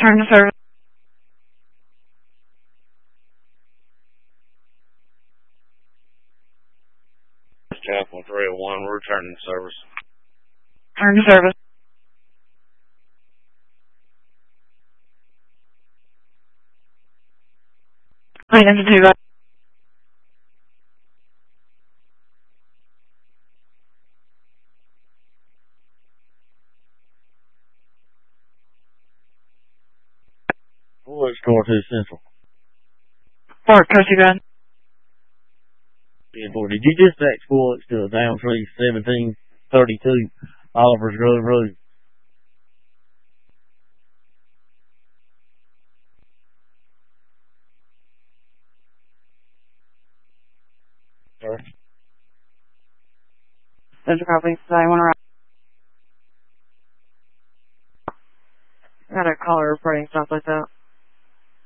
Return to service. Chapel 301, returning to service. Return to service. Identity. Forward Store 2 Central. Fort Coastie Gun. Did you dispatch Forks to Downtree 1732 Oliver's Grove Road? Sir? There's a copy. I want to got a caller reporting stuff like that.